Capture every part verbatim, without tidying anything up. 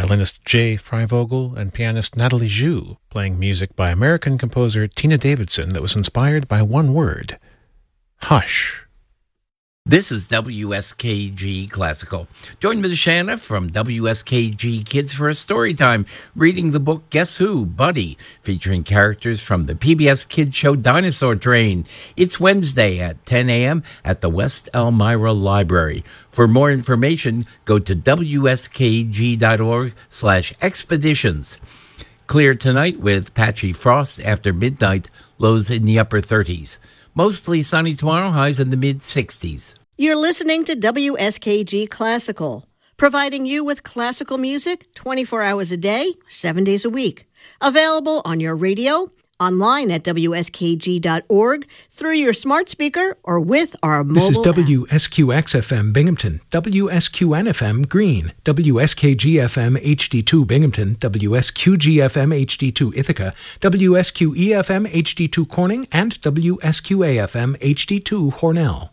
violinist Jay Freivogel and pianist Natalie Zhu, playing music by American composer Tina Davidson that was inspired by one word: hush. This is W S K G Classical. Join Miz Shanna from W S K G Kids for a story time, reading the book Guess Who, Buddy, featuring characters from the P B S Kids show Dinosaur Train. It's Wednesday at ten a.m. at the West Elmira Library. For more information, go to W S K G dot org slash expeditions. Clear tonight with patchy frost after midnight, lows in the upper thirties. Mostly sunny tomorrow, highs in the mid-sixties. You're listening to W S K G Classical, providing you with classical music twenty-four hours a day, seven days a week. Available on your radio, online at W S K G dot org, through your smart speaker, or with our mobile This is app. W S Q X F M Binghamton, W S Q N F M Green, W S K G F M H D two Binghamton, W S Q G F M H D two Ithaca, W S Q E F M H D two Corning, and W S Q A F M H D two Hornell.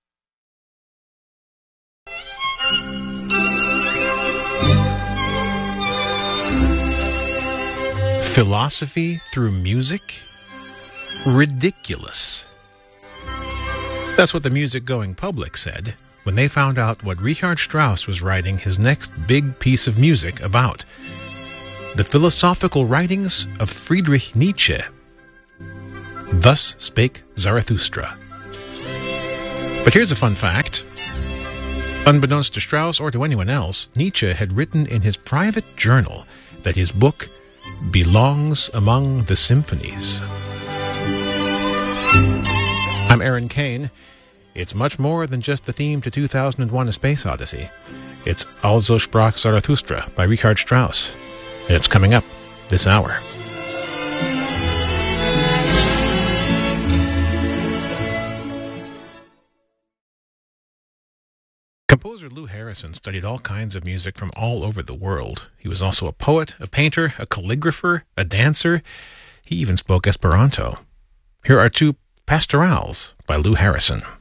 Philosophy through music? Ridiculous. That's what the music-going public said when they found out what Richard Strauss was writing his next big piece of music about: the philosophical writings of Friedrich Nietzsche. Thus spake Zarathustra. But here's a fun fact. Unbeknownst to Strauss or to anyone else, Nietzsche had written in his private journal that his book belongs among the symphonies. I'm Aaron Kane. It's much more than just the theme to two thousand one: A Space Odyssey. It's Also sprach Zarathustra by Richard Strauss, and it's coming up this hour. Composer Lou Harrison studied all kinds of music from all over the world. He was also a poet, a painter, a calligrapher, a dancer. He even spoke Esperanto. Here are two pastorals by Lou Harrison.